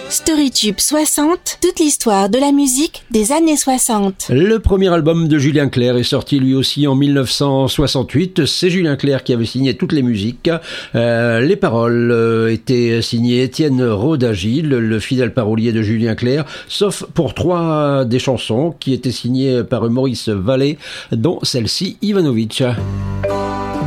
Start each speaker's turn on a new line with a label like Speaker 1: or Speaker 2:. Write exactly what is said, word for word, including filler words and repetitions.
Speaker 1: Storytube soixante, toute l'histoire de la musique des années soixante.
Speaker 2: Le premier album de Julien Clerc est sorti lui aussi en mille neuf cent soixante-huit. C'est Julien Clerc qui avait signé toutes les musiques. Euh, les paroles euh, étaient signées Étienne Rodagil, le fidèle parolier de Julien Clerc, sauf pour trois des chansons qui étaient signées par Maurice Vallée, dont celle-ci, Ivanovic.